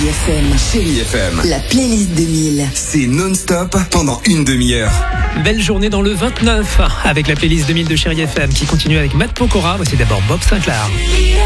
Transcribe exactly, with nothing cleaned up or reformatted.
F M. Chérie F M. La playlist deux mille. C'est non-stop pendant une demi-heure. Belle journée dans le vingt-neuf avec la playlist deux mille de Chérie F M qui continue avec Matt Pokora. Voici d'abord Bob Sinclair.